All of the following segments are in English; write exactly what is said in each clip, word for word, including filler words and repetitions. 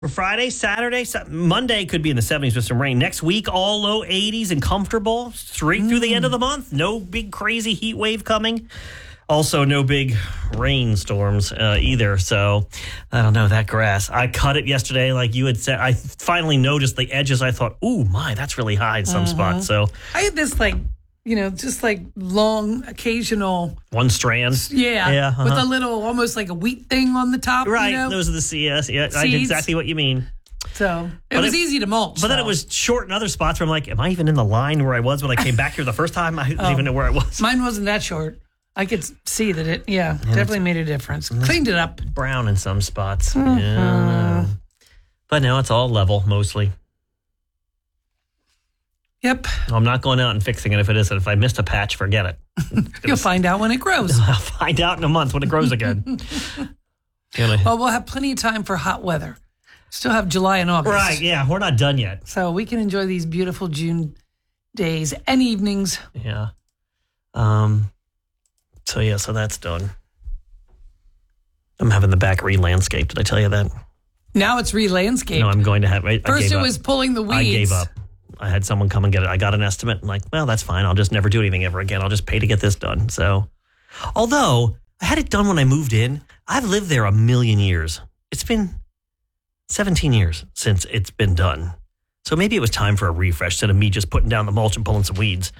For Friday, Saturday, Monday could be in the seventies with some rain. Next week, all low eighties and comfortable straight through the end of the month. No big crazy heat wave coming. Also, no big rainstorms uh, either. So, I don't know, that grass. I cut it yesterday like you had said. I finally noticed the edges. I thought, ooh, my, that's really high in some uh-huh. spots. So I had this like, you know, just like long, occasional. One strand? Yeah. yeah uh-huh. With a little, almost like a wheat thing on the top. Right. You know? Those are the C S. Yeah, Seeds. I know exactly what you mean. So it but was it, easy to mulch. But though. Then it was short in other spots where I'm like, am I even in the line where I was when I came back here the first time? I didn't oh, even know where I was. Mine wasn't that short. I could see that it, yeah, yeah definitely made a difference. Cleaned it up. Brown in some spots. Mm-hmm. Yeah. But now it's all level mostly. Yep. I'm not going out and fixing it if it isn't. If I missed a patch, forget it. You'll find out when it grows. I'll find out in a month when it grows again. Well, we'll have plenty of time for hot weather. Still have July and August. Right, yeah. We're not done yet. So we can enjoy these beautiful June days and evenings. Yeah. Um. So, yeah, so that's done. I'm having the back re-landscaped. Did I tell you that? Now it's re-landscaped. No, I'm going to have... I, First I gave it up. was pulling the weeds. I gave up. I had someone come and get it. I got an estimate. I'm like, well, that's fine. I'll just never do anything ever again. I'll just pay to get this done. So, although I had it done when I moved in, I've lived there a million years. It's been seventeen years since it's been done. So maybe it was time for a refresh instead of me just putting down the mulch and pulling some weeds.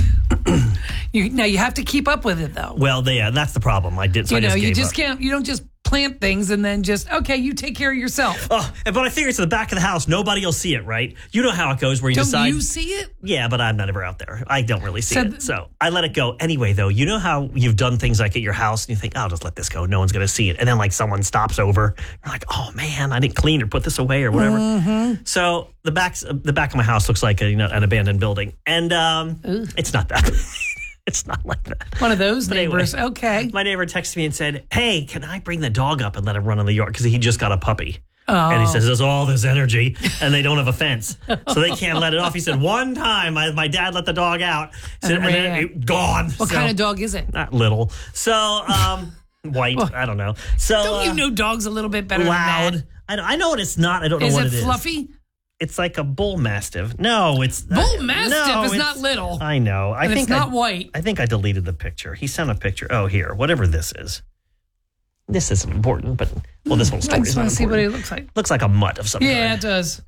you, now you have to keep up with it, though. Well, yeah, that's the problem. I did. So you know, I just you gave just up. can't. You don't just plant things and then just okay. You take care of yourself. Oh, but I figure it's in the back of the house. Nobody will see it, right? You know how it goes. Where you don't decide. you see it? Yeah, but I'm not ever out there. I don't really see so, it, so I let it go. Anyway, though, you know how you've done things like at your house, and you think, oh, "I'll just let this go. No one's going to see it," and then like someone stops over. You're like, "Oh man, I didn't clean or put this away or whatever." Mm-hmm. So the back the back of my house looks like a, you know, an abandoned building, and um, it's not that. It's not like that. One of those but neighbors. Anyway, okay. My neighbor texted me and said, hey, can I bring the dog up and let him run in the yard? Because he just got a puppy. Oh. And he says, there's all this energy, and they don't have a fence. So they can't let it off. He said, one time I, my dad let the dog out, said, and, and then it, gone. What so, kind of dog is it? Not little. So, um, white. Well, I don't know. So Don't you uh, know dogs a little bit better loud. than that? I know, I know what it's not. I don't know is what it it is. Fluffy? It's like a bull mastiff. No, it's bull mastiff no, is not little. I know. I and think it's not I, white. I think I deleted the picture. He sent a picture. Oh, here, whatever this is. This isn't important, but well, this whole story I just is want not to see what important. it looks like. Looks like a mutt of some Yeah, kind. it does.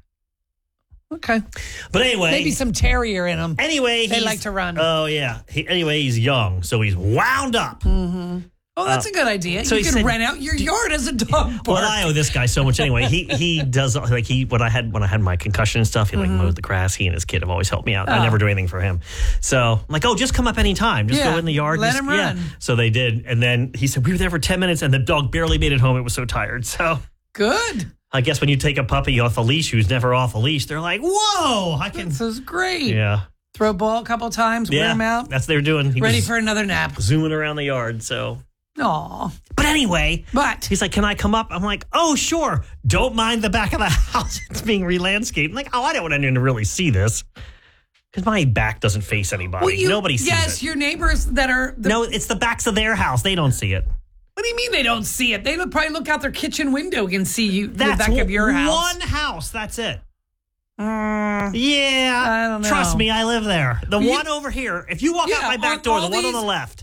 Okay. But anyway, maybe some terrier in them. Anyway, they like to run. Oh yeah. He, anyway, he's young, so he's wound up. Mm-hmm. Oh, that's uh, a good idea. So you can said, rent out your yard as a dog park. Well, I owe this guy so much anyway. He he does like he when I had when I had my concussion and stuff. He like mm-hmm. mowed the grass. He and his kid have always helped me out. Oh. I never do anything for him. So I'm like, oh, just come up anytime. Just yeah, go in the yard. Let just, him run. Yeah. So they did, and then he said we were there for ten minutes, and the dog barely made it home. It was so tired. So good. I guess when you take a puppy off a leash who's never off a leash, they're like, whoa, I can. This is great. Yeah. Throw a ball a couple times, yeah, wear him out. That's what they're doing. He Ready for another nap. Zooming around the yard. So. Aw. But anyway, but he's like, can I come up? I'm like, oh, sure. Don't mind the back of the house. It's being re-landscaped. I'm like, oh, I don't want anyone to really see this. Because my back doesn't face anybody. Well, you, Nobody sees yes, it. Yes, your neighbors that are... The, no, it's the backs of their house. They don't see it. What do you mean they don't see it? They would probably look out their kitchen window and see you, That's the back of your house. One house. That's it. Uh, yeah. I don't know. Trust me, I live there. The you, one over here. If you walk yeah, out my back all, door, all the these, one on the left.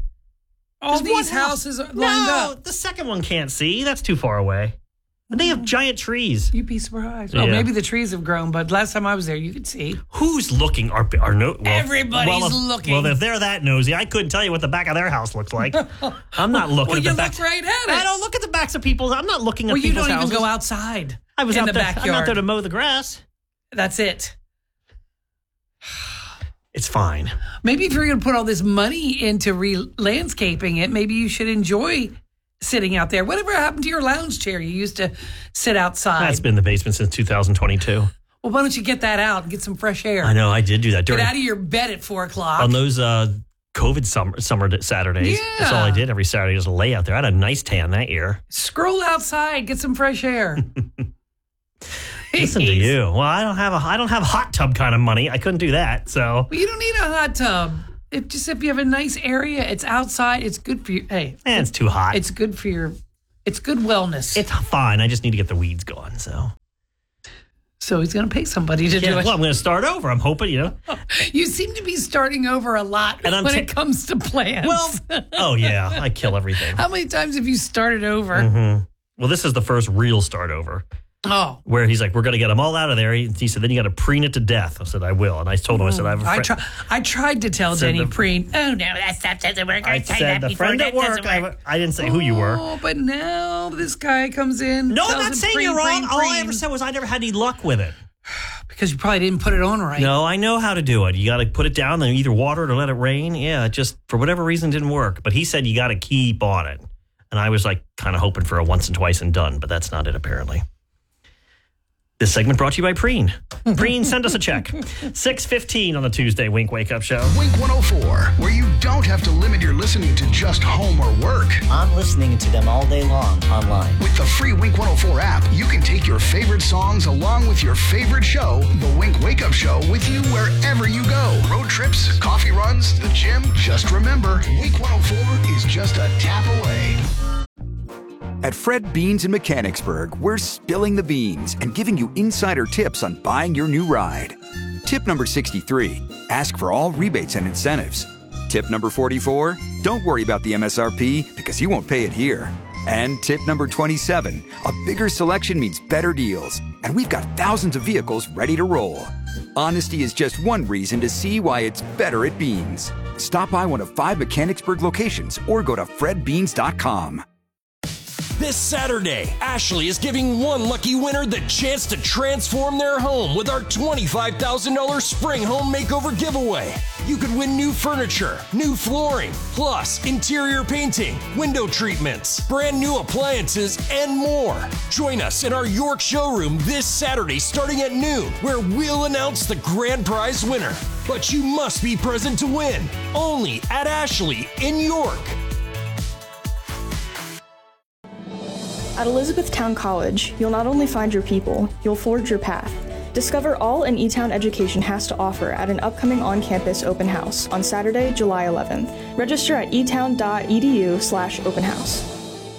All these houses house. are lined no, up. The second one can't see. That's too far away. And they have giant trees. You'd be surprised. Yeah. Oh, maybe the trees have grown, but last time I was there, you could see. Who's looking? Are, are no, well, Everybody's well, if, looking. Well, if they're that nosy, I couldn't tell you what the back of their house looks like. I'm not looking well, at the you backs. look right at it. I don't look at the backs of people. I'm not looking at well, people's houses. Well, you don't even go outside. I was in out the there. backyard. I'm out there to mow the grass. That's it. It's fine. Maybe if you're going to put all this money into re-landscaping it, maybe you should enjoy sitting out there. Whatever happened to your lounge chair you used to sit outside? That's been in the basement since two thousand twenty-two. Well, why don't you get that out and get some fresh air? I know. I did do that. During, get out of your bed at four o'clock. On those uh, COVID summer, summer Saturdays. Yeah. That's all I did every Saturday, just lay out there. I had a nice tan that year. Scroll outside. Get some fresh air. Listen to you. Well, I don't have a I don't have hot tub kind of money. I couldn't do that. So well, you don't need a hot tub. If just if you have a nice area, it's outside. It's good for you. Hey, man, it's too hot. It's good for your It's good wellness. It's fine. I just need to get the weeds gone. So, so he's going to pay somebody to yeah, do it. Well, I'm going to start over. I'm hoping, you know. You seem to be starting over a lot And I'm when ta- it comes to plans. Well, oh yeah, I kill everything. How many times have you started over? Mm-hmm. Well, this is the first real start over. Oh. Where he's like, we're going to get them all out of there. He, he said, then you got to preen it to death. I said, I will. And I told him, I said, I have a friend. I, try, I tried to tell Said Denny the- preen. Oh, no, that stuff doesn't work. I, I tried said, that the before. friend That at work. doesn't I, work. I didn't say who you were. Oh, but now this guy comes in. No, I'm tells not him saying preen, you're wrong. preen, All I preen. ever said was I never had any luck with it. Because you probably didn't put it on right. No, I know how to do it. You got to put it down, then either water it or let it rain. Yeah, it just, for whatever reason, didn't work. But he said you got to keep on it. And I was like kind of hoping for a once and twice and done, but that's not it apparently. This segment brought to you by Preen. Preen, send us a check. six fifteen on the Tuesday Wink Wake Up Show. Wink one oh four, where you don't have to limit your listening to just home or work. I'm listening to them all day long online. With the free Wink one oh four app, you can take your favorite songs along with your favorite show, The Wink Wake Up Show, with you wherever you go. Road trips, coffee runs, the gym. Just remember, Wink one oh four is just a tap away. At Fred Beans in Mechanicsburg, we're spilling the beans and giving you insider tips on buying your new ride. Tip number sixty-three, ask for all rebates and incentives. Tip number forty-four, don't worry about the M S R P because you won't pay it here. And tip number twenty-seven, a bigger selection means better deals, and we've got thousands of vehicles ready to roll. Honesty is just one reason to see why it's better at Beans. Stop by one of five Mechanicsburg locations or go to fred beans dot com. This Saturday, Ashley is giving one lucky winner the chance to transform their home with our twenty-five thousand dollars Spring Home Makeover giveaway. You could win new furniture, new flooring, plus interior painting, window treatments, brand new appliances, and more. Join us in our York showroom this Saturday starting at noon, where we'll announce the grand prize winner. But you must be present to win, only at Ashley in York. At Elizabethtown College, you'll not only find your people, you'll forge your path. Discover all an E-Town education has to offer at an upcoming on-campus open house on Saturday, July eleventh. Register at etown dot e d u slash open house.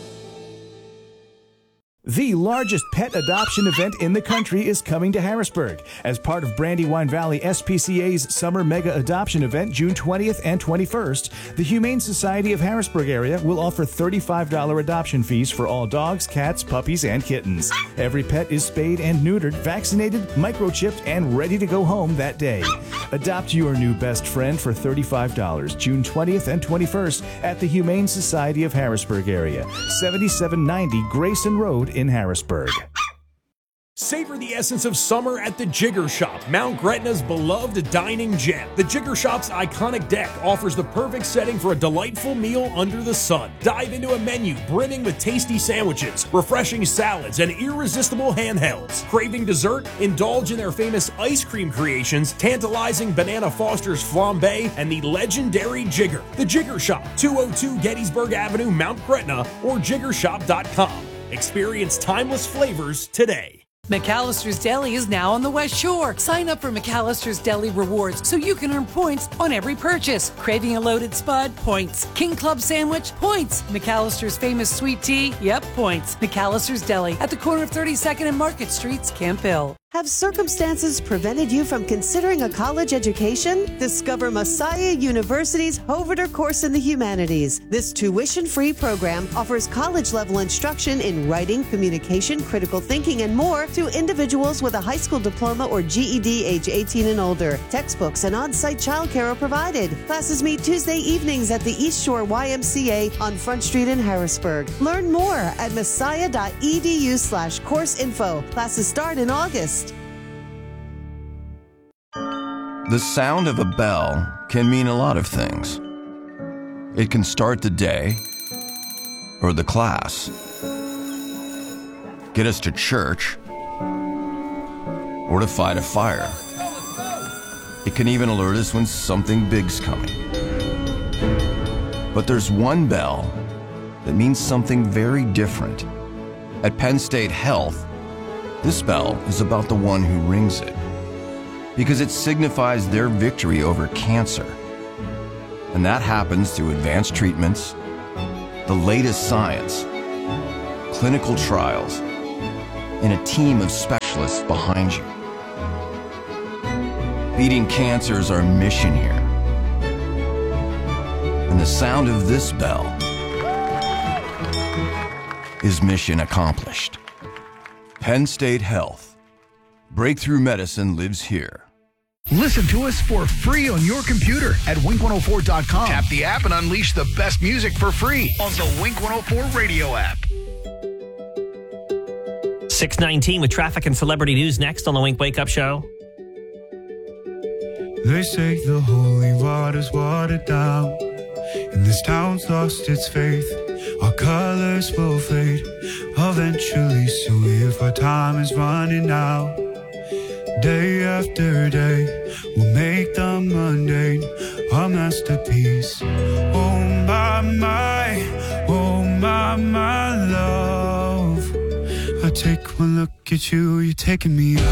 The largest pet adoption event in the country is coming to Harrisburg. As part of Brandywine Valley S P C A's Summer Mega Adoption Event, June twentieth and twenty-first, the Humane Society of Harrisburg area will offer thirty-five dollars adoption fees for all dogs, cats, puppies, and kittens. Every pet is spayed and neutered, vaccinated, microchipped, and ready to go home that day. Adopt your new best friend for thirty-five dollars, June twentieth and twenty-first at the Humane Society of Harrisburg area, seventy-seven ninety Grayson Road in Harrisburg. Savor the essence of summer at the Jigger Shop, Mount Gretna's beloved dining gem. The Jigger Shop's iconic deck offers the perfect setting for a delightful meal under the sun. Dive into a menu brimming with tasty sandwiches, refreshing salads, and irresistible handhelds. Craving dessert? Indulge in their famous ice cream creations, tantalizing Banana Foster's flambe, and the legendary Jigger. The Jigger Shop, two oh two Gettysburg Avenue, Mount Gretna, or jigger shop dot com. Experience timeless flavors today. McAllister's Deli is now on the West Shore. Sign up for McAllister's Deli Rewards so you can earn points on every purchase. Craving a loaded spud? Points. King Club sandwich? Points. McAllister's famous sweet tea? Yep, points. McAllister's Deli at the corner of thirty-second and Market Streets, Campbell. Have circumstances prevented you from considering a college education? Discover Messiah University's Hoverter course in the humanities. This tuition-free program offers college-level instruction in writing, communication, critical thinking, and more to individuals with a high school diploma or G E D age eighteen and older. Textbooks and on-site childcare are provided. Classes meet Tuesday evenings at the East Shore Y M C A on Front Street in Harrisburg. Learn more at messiah dot e d u slash course info. Classes start in August. The sound of a bell can mean a lot of things. It can start the day or the class, get us to church, or to fight a fire. It can even alert us when something big's coming. But there's one bell that means something very different. At Penn State Health, this bell is about the one who rings it, because it signifies their victory over cancer. And that happens through advanced treatments, the latest science, clinical trials and a team of specialists behind you. Beating cancer is our mission here. And the sound of this bell is mission accomplished. Penn State Health. Breakthrough medicine lives here. Listen to us for free on your computer at wink one oh four dot com. Tap the app and unleash the best music for free on the Wink one oh four radio app. six nineteen with traffic and celebrity news next on the Wink Wake Up Show. They say the holy water's watered down, and this town's lost its faith. Our colors will fade eventually, so if our time is running out, day after day, we'll make the mundane our masterpiece. Oh my, my, oh my, my love. I take one look at you, you're taking me out.